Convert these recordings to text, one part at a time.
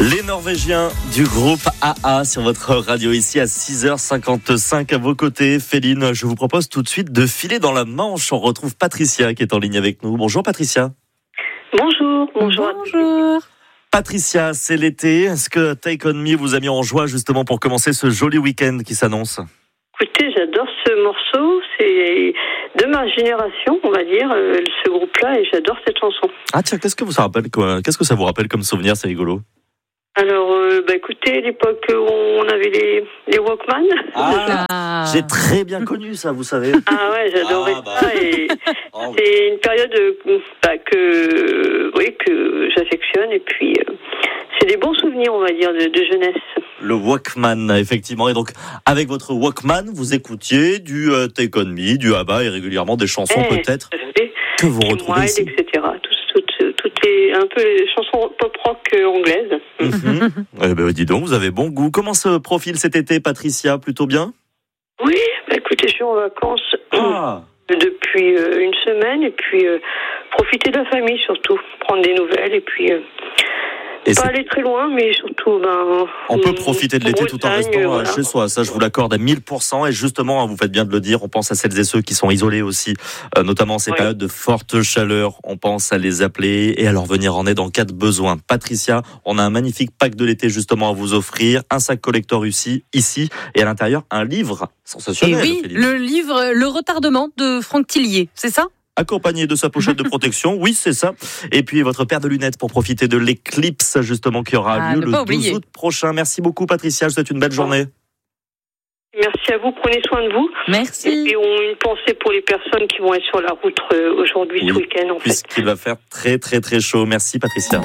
Les Norvégiens du groupe AA sur votre radio ici à 6h55 à vos côtés. Féline, je vous propose tout de suite de filer dans la Manche. On retrouve Patricia qui est en ligne avec nous. Bonjour Patricia. Bonjour. Patricia, c'est l'été. Est-ce que Take On Me vous a mis en joie justement pour commencer ce joli week-end qui s'annonce ? Écoutez, j'adore ce morceau. C'est de ma génération, on va dire, ce groupe-là, et j'adore cette chanson. Ah tiens, qu'est-ce que ça vous rappelle comme souvenir ? C'est rigolo. Alors, écoutez, l'époque où on avait les Walkman. J'ai très bien connu ça, vous savez. Ah ouais, j'adorais ça. Et c'est une période que j'affectionne. Et puis, c'est des bons souvenirs, on va dire, de jeunesse. Le Walkman, effectivement. Et donc, avec votre Walkman, vous écoutiez du Take On Me, du ABBA et régulièrement des chansons peut-être que vous retrouvez ici. Etc. Toutes un peu les chansons pop-rock anglaises. Eh ben, dis donc, vous avez bon goût. Comment se profile cet été, Patricia ? Plutôt bien ? Oui, écoutez, je suis en vacances depuis une semaine. Et puis, profiter de la famille surtout. Prendre des nouvelles et puis... pas aller très loin, mais surtout... on peut profiter de l'été tout en restant chez soi. Ça, je vous l'accorde à 1000%. Et justement, vous faites bien de le dire, on pense à celles et ceux qui sont isolés aussi, notamment en ces périodes de forte chaleur. On pense à les appeler et à leur venir en aide en cas de besoin. Patricia, on a un magnifique pack de l'été justement à vous offrir. Un sac collector ici, et à l'intérieur, un livre sensationnel. Et oui, le livre Le retardement de Franck Tillier, c'est ça ? Accompagné de sa pochette de protection, oui c'est ça. Et puis votre paire de lunettes pour profiter de l'éclipse justement qui aura lieu le 12 août prochain. Merci beaucoup Patricia, je vous souhaite une belle journée. Merci à vous, prenez soin de vous. Merci. Et puis une pensée pour les personnes qui vont être sur la route aujourd'hui, ce week-end puisqu'il va faire très très très chaud. Merci Patricia.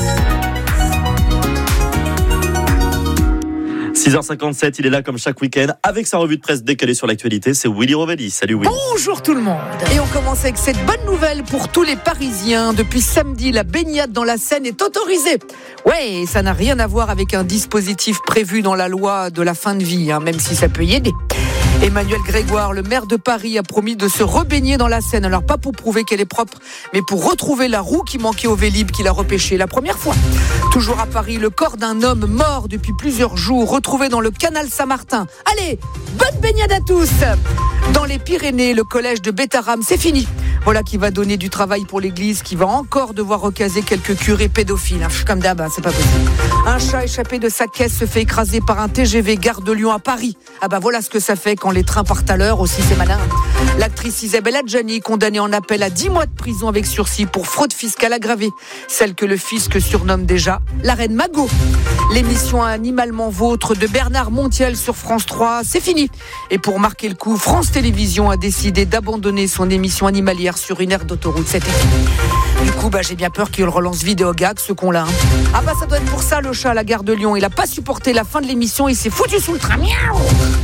6h57, il est là comme chaque week-end avec sa revue de presse décalée sur l'actualité. C'est Willy Rovelli. Salut Willy. Bonjour tout le monde. Et on commence avec cette bonne nouvelle pour tous les Parisiens. Depuis samedi, la baignade dans la Seine est autorisée. Ouais, ça n'a rien à voir avec un dispositif prévu dans la loi de la fin de vie, même si ça peut y aider. Emmanuel Grégoire, le maire de Paris, a promis de se rebaigner dans la Seine. Alors pas pour prouver qu'elle est propre, mais pour retrouver la roue qui manquait au Vélib qu'il a repêché la première fois. Toujours à Paris, le corps d'un homme mort depuis plusieurs jours, retrouvé dans le canal Saint-Martin. Allez, bonne baignade à tous. Dans les Pyrénées, le collège de Bétharram, c'est fini. Voilà qui va donner du travail pour l'église, qui va encore devoir recaser quelques curés pédophiles. Comme d'hab, c'est pas possible. Un chat échappé de sa caisse se fait écraser par un TGV gare de Lyon à Paris. Voilà ce que ça fait quand les trains partent à l'heure, aussi c'est malin. L'actrice Isabelle Adjani, condamnée en appel à 10 mois de prison avec sursis pour fraude fiscale aggravée. Celle que le fisc surnomme déjà la reine Magot. L'émission Animalement Vôtre de Bernard Montiel sur France 3, c'est fini. Et pour marquer le coup, France Télévisions a décidé d'abandonner son émission animalière sur une aire d'autoroute cet été. Du coup, j'ai bien peur qu'il relance Vidéogag, ce con-là. Ça doit être pour ça, le chat à la gare de Lyon. Il a pas supporté la fin de l'émission, il s'est foutu sous le train. Miaou.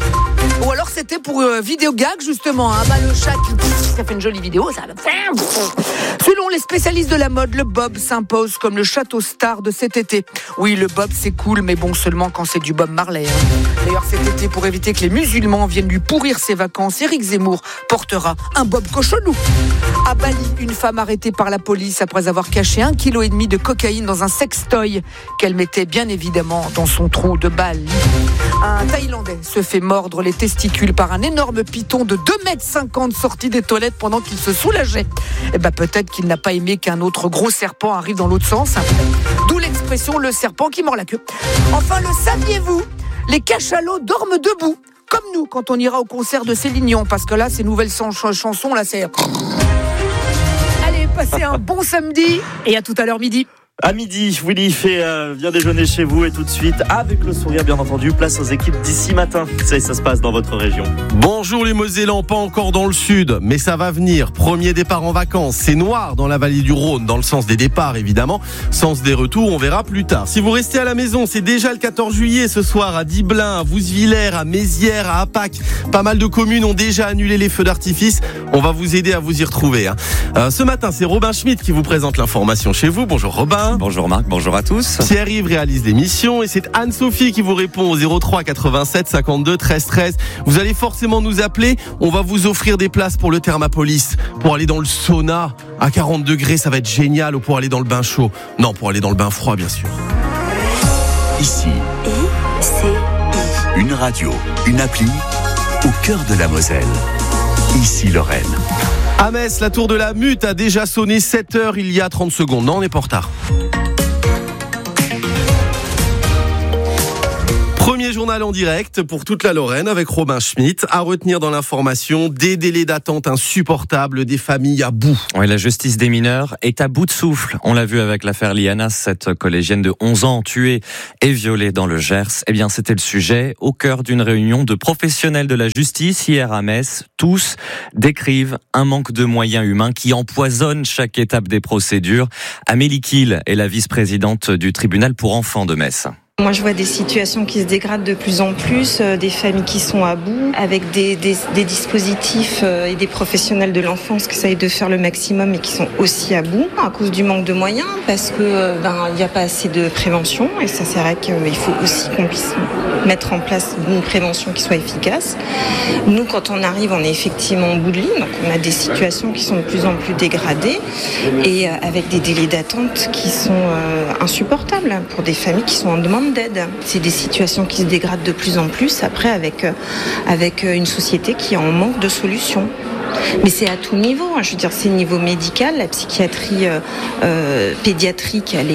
Ou alors c'était pour Vidéogag, justement. Le chat qui fait une jolie vidéo, ça. Selon les spécialistes de la mode, le bob s'impose comme le château star de cet été. Oui, le bob, c'est cool, mais bon, seulement quand c'est du Bob Marley. D'ailleurs, cet été, pour éviter que les musulmans viennent lui pourrir ses vacances, Éric Zemmour portera un bob cochonou. À Bali, une femme arrêtée par la police après avoir caché 1,5 kg de cocaïne dans un sextoy qu'elle mettait bien évidemment dans son trou de balle. Un Thaïlandais se fait mordre les testicules par un énorme python de 2,50 m sorti des toilettes pendant qu'il se soulageait. Peut-être qu'il n'a pas aimé qu'un autre gros serpent arrive dans l'autre sens. D'où l'expression le serpent qui mord la queue. Enfin, le saviez-vous ? Les cachalots dorment debout, comme nous quand on ira au concert de Céline Dion, parce que là, ces nouvelles chansons, là, c'est... Allez, passez un bon samedi et à tout à l'heure midi. À midi, Willy vient déjeuner chez vous et tout de suite, avec le sourire bien entendu, place aux équipes d'ici matin. Ça se passe dans votre région. Bonjour les Mosellans, pas encore dans le sud, mais ça va venir. Premier départ en vacances, c'est noir dans la vallée du Rhône, dans le sens des départs évidemment. Sens des retours, on verra plus tard. Si vous restez à la maison, c'est déjà le 14 juillet ce soir à Diblin, à Vouzevillers, à Mézières, à Apac. Pas mal de communes ont déjà annulé les feux d'artifice. On va vous aider à vous y retrouver. Ce matin, c'est Robin Schmitt qui vous présente l'information chez vous. Bonjour Robin. Bonjour Marc, bonjour à tous. Pierre-Yves réalise l'émission et c'est Anne-Sophie qui vous répond au 03 87 52 13 13. Vous allez forcément nous appeler, on va vous offrir des places pour le Thermapolis, pour aller dans le sauna à 40 degrés, ça va être génial, ou pour aller dans le bain chaud. Non, pour aller dans le bain froid bien sûr. Ici. Une radio, une appli au cœur de la Moselle. Ici Lorraine. À Metz, la tour de la Mute a déjà sonné 7h il y a 30 secondes. Non, on n'est pas en retard. Premier journal en direct pour toute la Lorraine avec Robin Schmitt. À retenir dans l'information, des délais d'attente insupportables, des familles à bout. Oui, la justice des mineurs est à bout de souffle. On l'a vu avec l'affaire Liana, cette collégienne de 11 ans tuée et violée dans le Gers. Eh bien, c'était le sujet au cœur d'une réunion de professionnels de la justice hier à Metz. Tous décrivent un manque de moyens humains qui empoisonne chaque étape des procédures. Amélie Kiel est la vice-présidente du tribunal pour enfants de Metz. Moi, je vois des situations qui se dégradent de plus en plus, des familles qui sont à bout, avec des dispositifs et des professionnels de l'enfance qui essayent de faire le maximum et qui sont aussi à bout à cause du manque de moyens, parce que il n'y a pas assez de prévention. Et ça, c'est vrai qu'il faut aussi qu'on puisse mettre en place une prévention qui soit efficace. Nous, quand on arrive, on est effectivement au bout de ligne, donc on a des situations qui sont de plus en plus dégradées et avec des délais d'attente qui sont insupportables pour des familles qui sont en demande d'aide. C'est des situations qui se dégradent de plus en plus après avec une société qui est en manque de solutions. Mais c'est à tout niveau, je veux dire, c'est niveau médical, la psychiatrie pédiatrique, elle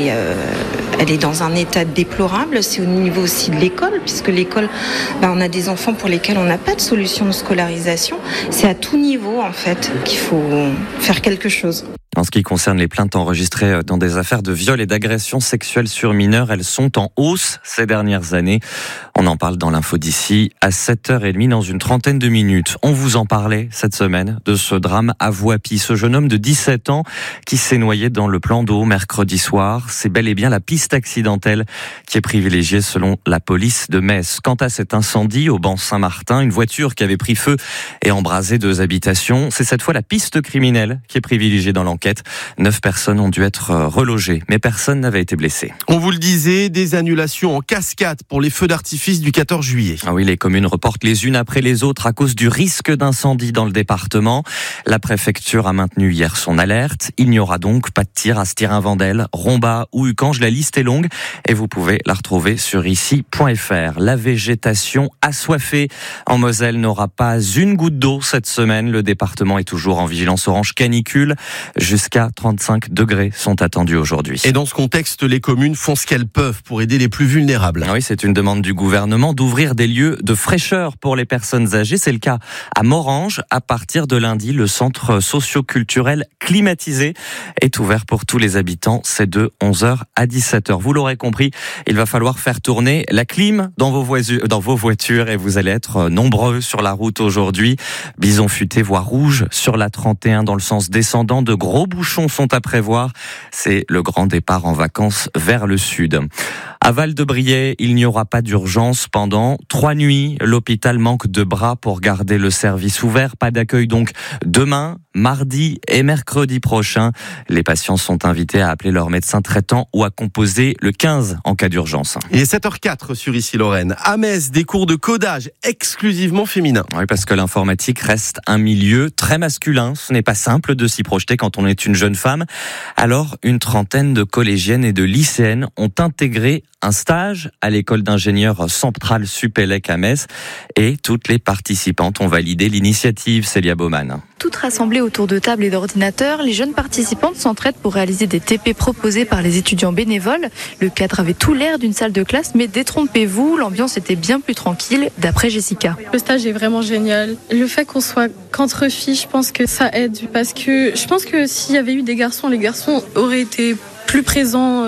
est dans un état déplorable. C'est au niveau aussi de l'école, puisque l'école, on a des enfants pour lesquels on n'a pas de solution de scolarisation. C'est à tout niveau, en fait, qu'il faut faire quelque chose. En ce qui concerne les plaintes enregistrées dans des affaires de viol et d'agression sexuelle sur mineurs, elles sont en hausse ces dernières années. On en parle dans l'info d'ici à 7h30 dans une trentaine de minutes. On vous en parlait cette semaine de ce drame à Voipy. Ce jeune homme de 17 ans qui s'est noyé dans le plan d'eau mercredi soir. C'est bel et bien la piste accidentelle qui est privilégiée selon la police de Metz. Quant à cet incendie au banc Saint-Martin, une voiture qui avait pris feu et embrasé 2 habitations, c'est cette fois la piste criminelle qui est privilégiée dans l'enquête. 9 personnes ont dû être relogées, mais personne n'avait été blessé. On vous le disait, des annulations en cascade pour les feux d'artifice du 14 juillet. Ah oui, les communes reportent les unes après les autres à cause du risque d'incendie dans le département. La préfecture a maintenu hier son alerte. Il n'y aura donc pas de tir à Stirin-Vendel, Rombat ou Ucange. La liste est longue et vous pouvez la retrouver sur ici.fr. La végétation assoiffée en Moselle n'aura pas une goutte d'eau cette semaine. Le département est toujours en vigilance orange canicule. Jusqu'à 35 degrés sont attendus aujourd'hui. Et dans ce contexte, les communes font ce qu'elles peuvent pour aider les plus vulnérables. Oui, c'est une demande du gouvernement d'ouvrir des lieux de fraîcheur pour les personnes âgées. C'est le cas à Morhange. À partir de lundi, le centre socio-culturel climatisé est ouvert pour tous les habitants. C'est de 11h à 17h. Vous l'aurez compris, il va falloir faire tourner la clim dans vos voitures et vous allez être nombreux sur la route aujourd'hui. Bison futé, voie rouge sur la 31 dans le sens descendant. De gros bouchons sont à prévoir. C'est le grand départ en vacances vers le sud. À Val-de-Briey, il n'y aura pas d'urgence pendant 3 nuits. L'hôpital manque de bras pour garder le service ouvert. Pas d'accueil donc demain, mardi et mercredi prochain. Les patients sont invités à appeler leur médecin traitant ou à composer le 15 en cas d'urgence. Il est 7h04 sur Ici Lorraine. À Metz, des cours de codage exclusivement féminins. Oui, parce que l'informatique reste un milieu très masculin. Ce n'est pas simple de s'y projeter quand on est une jeune femme. Alors, une trentaine de collégiennes et de lycéennes ont intégré un stage à l'école d'ingénieurs Centrale Supélec à Metz et toutes les participantes ont validé l'initiative. Célia Baumann. Toutes rassemblées autour de tables et d'ordinateurs, les jeunes participantes s'entraident pour réaliser des TP proposés par les étudiants bénévoles. Le cadre avait tout l'air d'une salle de classe, mais détrompez-vous, l'ambiance était bien plus tranquille, d'après Jessica. Le stage est vraiment génial. Le fait qu'on soit qu'entre filles, je pense que ça aide, parce que je pense que s'il y avait eu des garçons, les garçons auraient été plus présents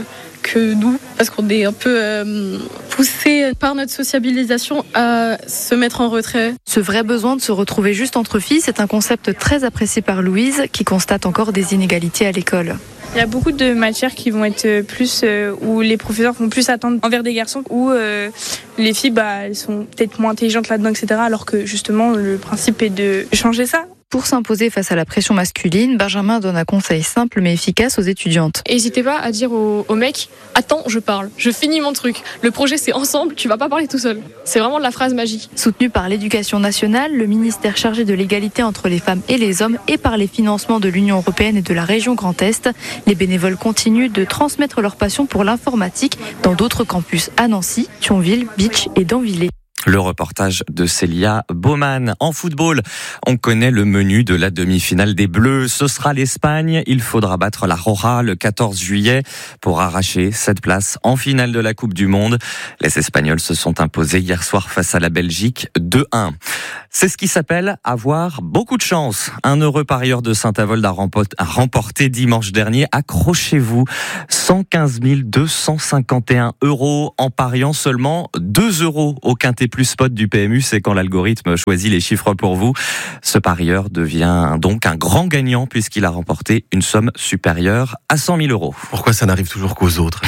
que nous, parce qu'on est un peu poussé par notre sociabilisation à se mettre en retrait. Ce vrai besoin de se retrouver juste entre filles, c'est un concept très apprécié par Louise, qui constate encore des inégalités à l'école. Il y a beaucoup de matières qui vont être plus où les professeurs vont plus attendre envers des garçons, où les filles elles sont peut-être moins intelligentes là-dedans, etc. Alors que justement le principe est de changer ça. Pour s'imposer face à la pression masculine, Benjamin donne un conseil simple mais efficace aux étudiantes. N'hésitez pas à dire aux mecs, attends, je parle, je finis mon truc. Le projet c'est ensemble, tu vas pas parler tout seul. C'est vraiment de la phrase magique. Soutenu par l'Éducation nationale, le ministère chargé de l'égalité entre les femmes et les hommes et par les financements de l'Union européenne et de la région Grand Est, les bénévoles continuent de transmettre leur passion pour l'informatique dans d'autres campus à Nancy, Thionville, Bitche et Danvillers. Le reportage de Célia Baumann. En football, on connaît le menu de la demi-finale des Bleus. Ce sera l'Espagne. Il faudra battre la Roja le 14 juillet pour arracher cette place en finale de la Coupe du Monde. Les Espagnols se sont imposés hier soir face à la Belgique 2-1. C'est ce qui s'appelle avoir beaucoup de chance. Un heureux parieur de Saint-Avold a remporté dimanche dernier, accrochez-vous, 115 251 € en pariant seulement 2 € au quintet plus spot du PMU. C'est quand l'algorithme choisit les chiffres pour vous. Ce parieur devient donc un grand gagnant puisqu'il a remporté une somme supérieure à 100 000 €. Pourquoi ça n'arrive toujours qu'aux autres?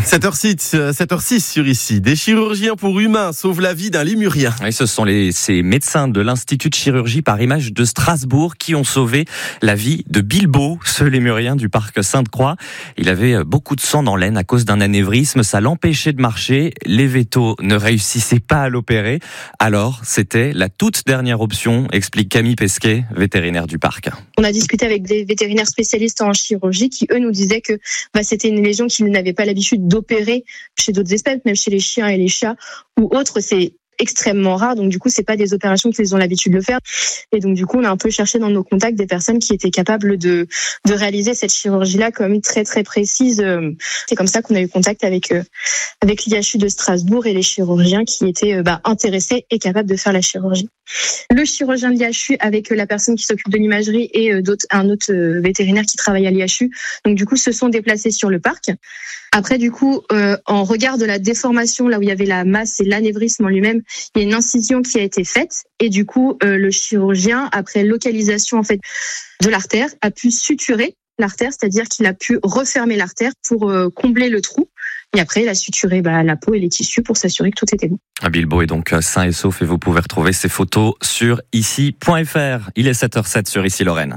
7h06 sur ici. Des chirurgiens pour humains sauvent la vie d'un lémurien. Oui, ce sont ces médecins de l'Institut de chirurgie par image de Strasbourg qui ont sauvé la vie de Bilbo, ce lémurien du parc Sainte-Croix. Il avait beaucoup de sang dans l'aine à cause d'un anévrisme. Ça l'empêchait de marcher. Les vétos ne réussissaient pas à l'opérer. Alors, c'était la toute dernière option, explique Camille Pesquet, vétérinaire du parc. On a discuté avec des vétérinaires spécialistes en chirurgie qui, eux, nous disaient que c'était une lésion qu'ils n'avaient pas l'habitude d'opérer chez d'autres espèces, même chez les chiens et les chats ou autres. C'est extrêmement rare, donc du coup c'est pas des opérations qu'ils ont l'habitude de faire, et donc du coup on a un peu cherché dans nos contacts des personnes qui étaient capables de réaliser cette chirurgie-là comme très très précise. C'est comme ça qu'on a eu contact avec l'IHU de Strasbourg et les chirurgiens qui étaient intéressés et capables de faire la chirurgie. Le chirurgien de l'IHU avec la personne qui s'occupe de l'imagerie et un autre vétérinaire qui travaille à l'IHU, donc du coup se sont déplacés sur le parc. Après, du coup, en regard de la déformation, là où il y avait la masse et l'anévrisme en lui-même, il y a une incision qui a été faite. Et du coup, le chirurgien, après localisation en fait de l'artère, a pu suturer l'artère, c'est-à-dire qu'il a pu refermer l'artère pour combler le trou. Et après, il a suturé la peau et les tissus pour s'assurer que tout était bon. Bilbo est donc sain et sauf et vous pouvez retrouver ces photos sur ici.fr. Il est 7h07 sur Ici Lorraine.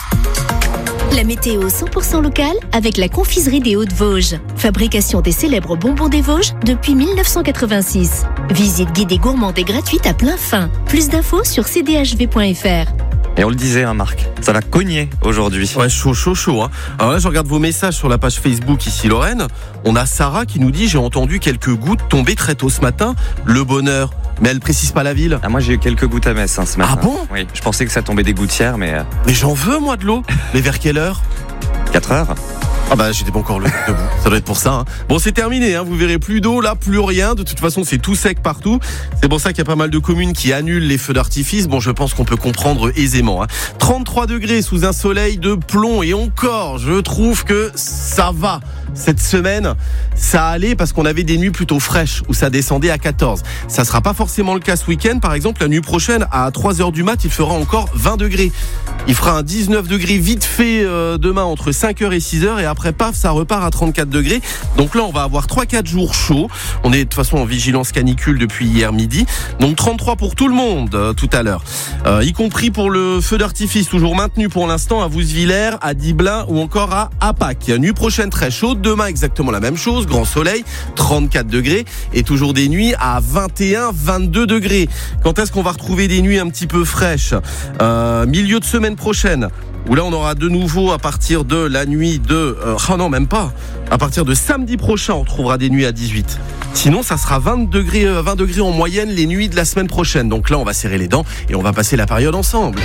La météo 100% locale avec la confiserie des Hauts-de-Vosges. Fabrication des célèbres bonbons des Vosges depuis 1986. Visite guidée gourmande et gratuite à plein fin. Plus d'infos sur cdhv.fr. Et on le disait, Marc, ça va cogner aujourd'hui. Ouais, chaud. Hein. Alors là, je regarde vos messages sur la page Facebook Ici Lorraine. On a Sarah qui nous dit « J'ai entendu quelques gouttes tomber très tôt ce matin. Le bonheur. » Mais elle précise pas la ville. Moi, j'ai eu quelques gouttes à Metz ce matin. Ah bon? Oui, je pensais que ça tombait des gouttières, mais... Mais j'en veux, moi, de l'eau. Mais vers quelle heure? 4 heures. Ah j'étais pas encore debout. Ça doit être pour ça. Hein. Bon, c'est terminé. Vous verrez plus d'eau, là, plus rien. De toute façon, c'est tout sec partout. C'est pour ça qu'il y a pas mal de communes qui annulent les feux d'artifice. Bon, je pense qu'on peut comprendre aisément. 33 degrés sous un soleil de plomb. Et encore, je trouve que ça va. Cette semaine, ça allait parce qu'on avait des nuits plutôt fraîches où ça descendait à 14. Ça sera pas forcément le cas ce week-end. Par exemple, la nuit prochaine, à 3h du mat, il fera encore 20 degrés. Il fera un 19 degrés vite fait demain entre 5h et 6h. Et après, paf, ça repart à 34 degrés. Donc là, on va avoir 3-4 jours chauds. On est de toute façon en vigilance canicule depuis hier midi. Donc 33 pour tout le monde tout à l'heure. Y compris pour le feu d'artifice, toujours maintenu pour l'instant à Vousvillers, à Diblin ou encore à Apac. Nuit prochaine très chaude. Demain, exactement la même chose. Grand soleil, 34 degrés. Et toujours des nuits à 21-22 degrés. Quand est-ce qu'on va retrouver des nuits un petit peu fraîches? Milieu de semaine prochaine. Où là on aura de nouveau à partir de la nuit de... non, même pas. À partir de samedi prochain, on retrouvera des nuits à 18. Sinon, ça sera 20 degrés en moyenne les nuits de la semaine prochaine. Donc là, on va serrer les dents et on va passer la période ensemble.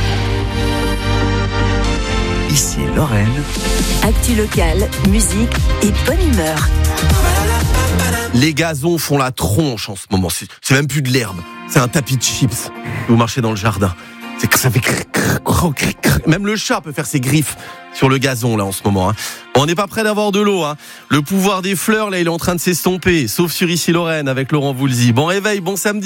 Ici Lorraine. Actu locale, musique et bonne humeur. Les gazons font la tronche en ce moment. C'est même plus de l'herbe. C'est un tapis de chips. Vous marchez dans le jardin. Ça fait même le chat peut faire ses griffes sur le gazon là en ce moment. On n'est pas près d'avoir de l'eau. Le pouvoir des fleurs là, il est en train de s'estomper. Sauf sur Ici Lorraine avec Laurent Voulzy. Bon réveil, bon samedi.